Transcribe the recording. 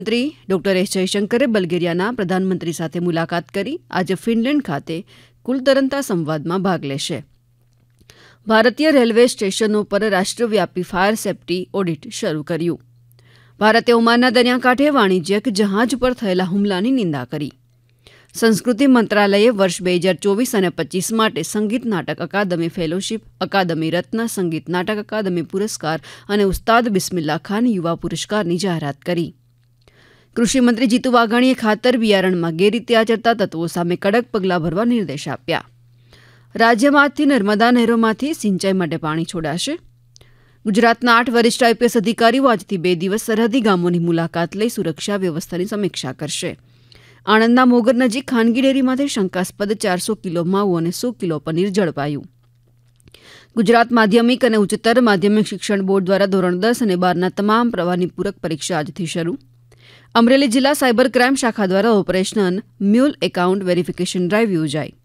મંત્રી doctor S જયશંકરે બલ્ગેરિયાના પ્રધાનમંત્રી સાથે મુલાકાત કરી આજે ફિનલેન્ડ ખાતે કુલતરંતા સંવાદમાં ભાગ લેશે. ભારતીય રેલવે સ્ટેશનો પર રાષ્ટ્રવ્યાપી ફાયર સેફ્ટી ઓડિટ શરૂ કર્યું. ભારતે ઓમાનના દરિયાકાંઠે વાણિજ્યક જહાજ પર થયેલા હુમલાની નિંદા કરી. સંસ્કૃતિ મંત્રાલયે વર્ષ 2024 અને 25 માટે સંગીત નાટક અકાદમી ફેલોશિપ, અકાદમી રત્ન, સંગીત નાટક અકાદમી પુરસ્કાર અને ઉસ્તાદ બિસ્મિલ્લા ખાન યુવા પુરસ્કારની જાહેરાત કરી. કૃષિમંત્રી જીતુ વાઘાણીએ ખાતર બિયારણમાં ગેરરીતિ આચરતા તત્વો સામે કડક પગલાં ભરવા નિર્દેશ આપ્યા. રાજ્યમાં આજથી નર્મદા નહેરોમાંથી સિંચાઈ માટે પાણી છોડાશે. ગુજરાતના 8 વરિષ્ઠ આઈપીએસ અધિકારીઓ આજથી 2 દિવસ સરહદી ગામોની મુલાકાત લઈ સુરક્ષા વ્યવસ્થાની સમીક્ષા કરશે. આણંદના મોગર નજીક ખાનગી ડેરીમાંથી શંકાસ્પદ 400 કિલો માવું અને 100 કિલો પનીર ઝડપાયું. ગુજરાત માધ્યમિક અને ઉચ્ચતર માધ્યમિક શિક્ષણ બોર્ડ દ્વારા ધોરણ 10 અને 12ના તમામ પ્રવાહની પૂરક પરીક્ષા આજથી શરૂ. અમરેલી જિલ્લા સાયબર ક્રાઇમ શાખા દ્વારા operation mule account verification drive યોજાઈ.